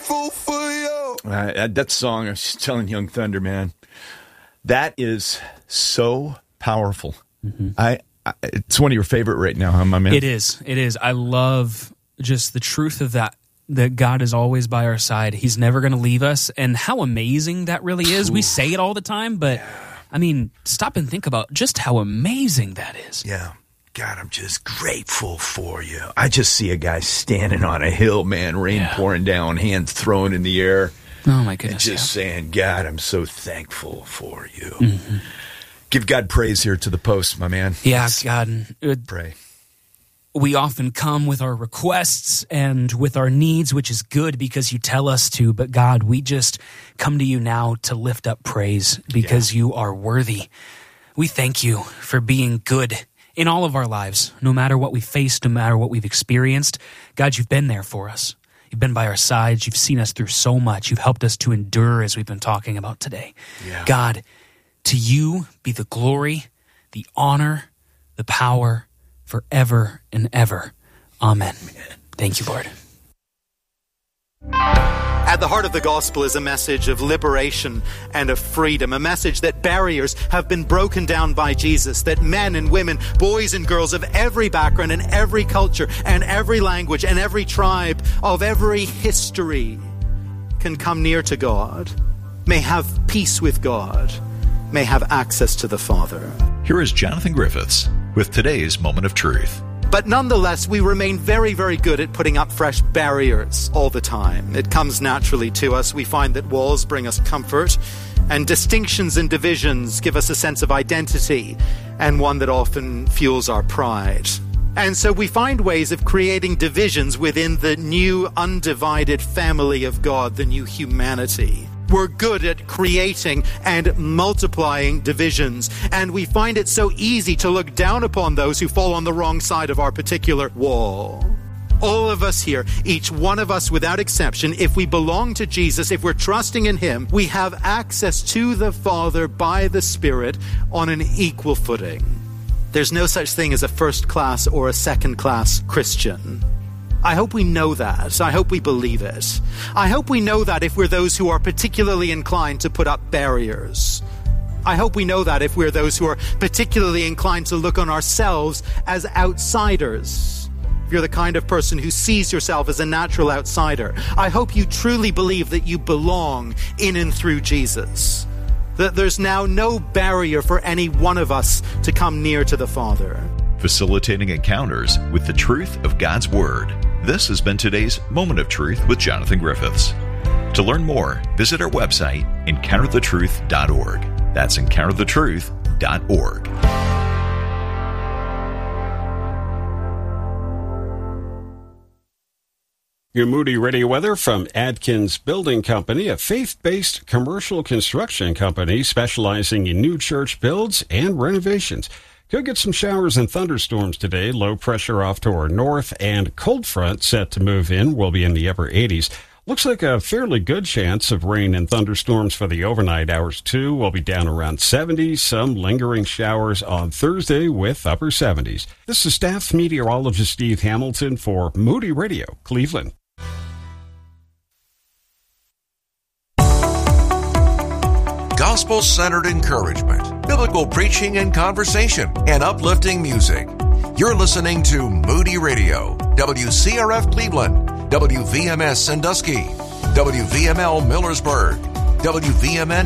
grateful for you. That song, I was telling Young Thunder, man, that is so powerful. Mm-hmm. It's one of your favorite right now, huh, my man? It is. I love just the truth of that God is always by our side. He's never going to leave us. And how amazing that really is. We say it all the time, but I mean, stop and think about just how amazing that is. Yeah. God, I'm just grateful for you. I just see a guy standing on a hill, man, rain pouring down, hands thrown in the air. Oh, my goodness. And just saying, God, I'm so thankful for you. Mm-hmm. Give God praise here to the post, my man. Yeah, God. Pray. We often come with our requests and with our needs, which is good because you tell us to. But God, we just come to you now to lift up praise because you are worthy. We thank you for being good in all of our lives, no matter what we faced, no matter what we've experienced. God, you've been there for us. You've been by our sides. You've seen us through so much. You've helped us to endure as we've been talking about today. Yeah. God, to you be the glory, the honor, the power forever and ever. Amen. Thank you, Lord. At the heart of the gospel is a message of liberation and of freedom, a message that barriers have been broken down by Jesus, that men and women, boys and girls of every background and every culture and every language and every tribe of every history can come near to God, may have peace with God, may have access to the Father. Here is Jonathan Griffiths with today's Moment of Truth. But nonetheless, we remain very, very good at putting up fresh barriers all the time. It comes naturally to us. We find that walls bring us comfort, and distinctions and divisions give us a sense of identity, and one that often fuels our pride. And so we find ways of creating divisions within the new undivided family of God, the new humanity. We're good at creating and multiplying divisions, and we find it so easy to look down upon those who fall on the wrong side of our particular wall. All of us here, each one of us without exception, if we belong to Jesus, if we're trusting in Him, we have access to the Father by the Spirit on an equal footing. There's no such thing as a first-class or a second-class Christian. I hope we know that. I hope we believe it. I hope we know that if we're those who are particularly inclined to put up barriers. I hope we know that if we're those who are particularly inclined to look on ourselves as outsiders. If you're the kind of person who sees yourself as a natural outsider, I hope you truly believe that you belong in and through Jesus. That there's now no barrier for any one of us to come near to the Father. Facilitating encounters with the truth of God's Word. This has been today's Moment of Truth with Jonathan Griffiths. To learn more, visit our website, encounterthetruth.org. That's encounterthetruth.org. Your Moody Radio weather from Adkins Building Company, a faith-based commercial construction company specializing in new church builds and renovations. Could get some showers and thunderstorms today. Low pressure off to our north, and cold front set to move in. Will be in the upper 80s. Looks like a fairly good chance of rain and thunderstorms for the overnight hours, too. We'll be down around 70. Some lingering showers on Thursday with upper 70s. This is staff meteorologist Steve Hamilton for Moody Radio, Cleveland. Gospel-centered encouragement, biblical preaching and conversation, and uplifting music. You're listening to Moody Radio, WCRF Cleveland, WVMS Sandusky, WVML Millersburg, WVMN